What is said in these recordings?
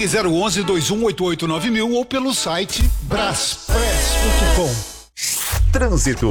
Ligue 011-2188-9000 ou pelo site braspress.com. Trânsito.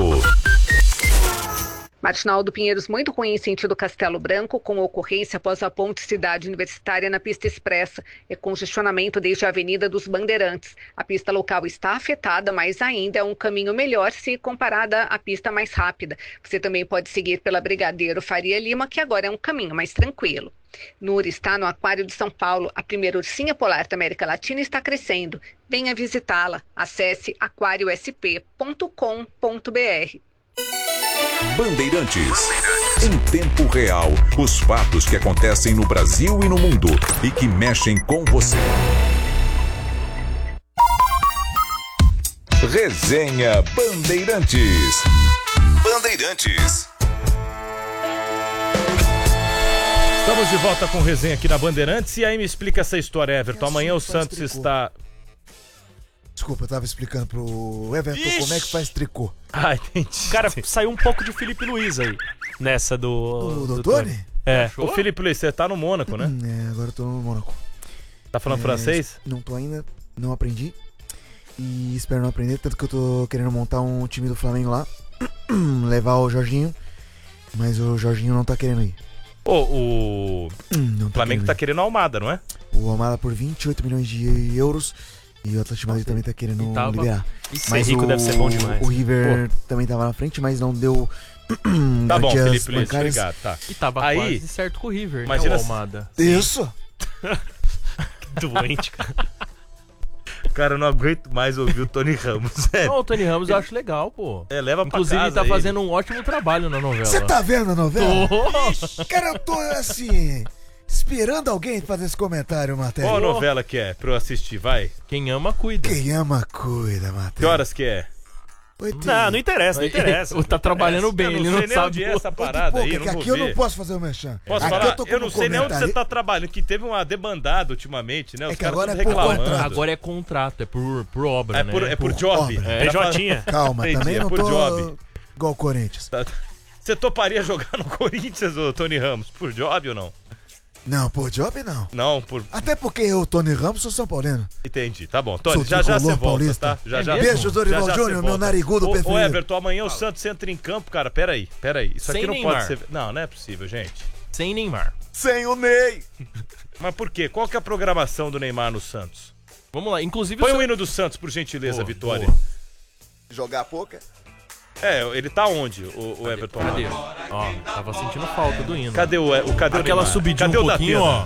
Martinal do Pinheiros muito ruim em sentido Castelo Branco, com ocorrência após a ponte Cidade Universitária na pista expressa e congestionamento desde a Avenida dos Bandeirantes. A pista local está afetada, mas ainda é um caminho melhor se comparada à pista mais rápida. Você também pode seguir pela Brigadeiro Faria Lima, que agora é um caminho mais tranquilo. Nur está no Aquário de São Paulo. A primeira ursinha polar da América Latina está crescendo. Venha visitá-la. Acesse aquariosp.com.br. Bandeirantes. Em tempo real, os fatos que acontecem no Brasil e no mundo e que mexem com você. Resenha Bandeirantes. Bandeirantes. Estamos de volta com resenha aqui na Bandeirantes. E aí me explica essa história, Everton. Amanhã o Santos está... Desculpa, eu tava explicando pro Everton como é que faz tricô. Ah, entendi. Cara, saiu um pouco de Felipe Luiz aí, nessa do Tony? É, o Felipe Luiz, você tá no Mônaco, né? Agora eu tô no Mônaco. Tá falando francês? Não tô ainda, não aprendi. E espero não aprender, tanto que eu tô querendo montar um time do Flamengo lá. Levar o Jorginho, mas o Jorginho não tá querendo ir. Pô, o Flamengo tá querendo a Almada, não é? O Almada por 28 milhões de euros. E o Atlético Madrid também tá querendo liberar. Mas rico deve ser bom demais. O River também tava na frente, mas não deu. Tá bom, Felipe Luiz, obrigado. Tá. E tava aí, quase certo com o River, imagina né, o Almada. Isso! Que doente, cara. Cara, eu não aguento mais ouvir o Tony Ramos, sério. Não, o Tony Ramos eu acho legal, pô. É, leva pra casa. Inclusive, ele tá fazendo um ótimo trabalho na novela. Você tá vendo a novela? Cara, eu tô assim... esperando alguém fazer esse comentário, Matheus. Qual a novela que é pra eu assistir, vai? Quem ama, cuida. Quem ama, cuida, Matheus. Que horas que é? Não interessa. Tá trabalhando bem, ele não sabe onde é essa parada aí, aqui eu não posso fazer o merchan. Posso falar? Eu não sei nem onde você tá trabalhando, que teve uma debandada ultimamente, né? Os que agora é por contrato. Agora é contrato, é por obra, né? É por job. PJ. Calma, entendi, também não por tô job. Igual o Corinthians. Você toparia jogar no Corinthians, ô Tony Ramos, por job ou não? Não, por job não. Não, por... Até porque eu, Tony Ramos, sou São Paulino. Entendi, tá bom. Tony, sou já você volta, paulista. Tá? Já Beijo, Dorival Júnior, meu narigudo preferido. Ô, Everton, amanhã o Santos entra em campo, cara, peraí. Isso sem aqui não Neymar. pode ser... Não é possível, gente. Sem Neymar. Sem o Ney. Mas por quê? Qual que é a programação do Neymar no Santos? Vamos lá, inclusive... Põe o hino do Santos, por gentileza, Vitória. Jogar poker? É, ele tá onde, o Everton? Cadê? Ó, tava sentindo falta do hino. Cadê o Aquela Neymar? subidinha Cadê um pouquinho, ó.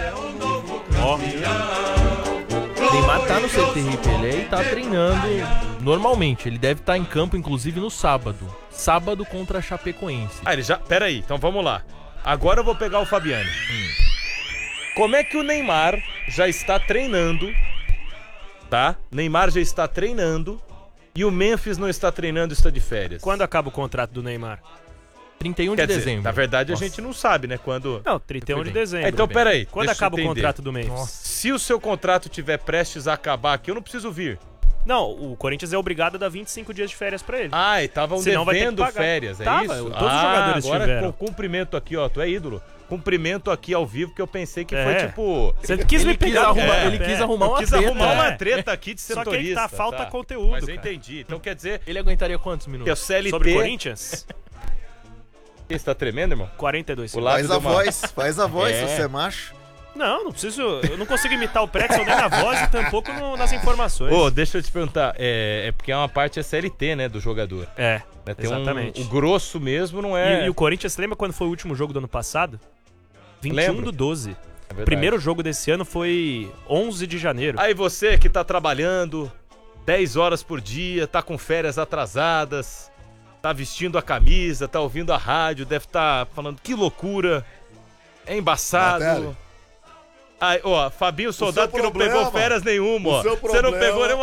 O Neymar tá no CT ele aí tá treinando normalmente. Ele deve estar em campo, inclusive, no sábado. Sábado contra a Chapecoense. Ele já... Pera aí, então vamos lá. Agora eu vou pegar o Fabiano. Como é que o Neymar já está treinando, tá? Neymar já está treinando e o Memphis não está treinando, está de férias. Quando acaba o contrato do Neymar? 31 Quer de dizer, dezembro. na verdade a gente não sabe, né? Quando... Não, 31 de dezembro. Então, peraí. Quando deixa eu acaba o entender. contrato do Memphis? Se o seu contrato tiver prestes a acabar aqui, eu não preciso vir. Não, o Corinthians é obrigado a dar 25 dias de férias pra ele. Ah, e estavam devendo férias, é isso? Todos os jogadores agora tiveram. Cumprimento aqui, ó, tu é ídolo. Cumprimento aqui ao vivo, que eu pensei que foi tipo... Você quis me pegar. Ele quis arrumar uma treta. uma treta aqui de setorista. Só que aí tá, falta conteúdo, Mas eu cara. entendi. Então quer dizer... Ele aguentaria quantos minutos? Que o CLT... Sobre Corinthians? Você tá tremendo, irmão? 42 Faz a voz, se você é macho. Não preciso. Eu não consigo imitar o Pretzel nem na voz e tampouco nas informações. Ô, deixa eu te perguntar. É porque é uma parte CLT, né, do jogador. É, Tem exatamente. O grosso mesmo não é... E o Corinthians, você lembra quando foi o último jogo do ano passado? 21/12. O primeiro jogo desse ano foi 11 de janeiro. Aí você que tá trabalhando 10 horas por dia, tá com férias atrasadas, tá vestindo a camisa, tá ouvindo a rádio, deve estar falando que loucura, é embaçado. Aí, ó, Fabinho Soldado que não pegou férias nenhuma, ó. Você não pegou nenhuma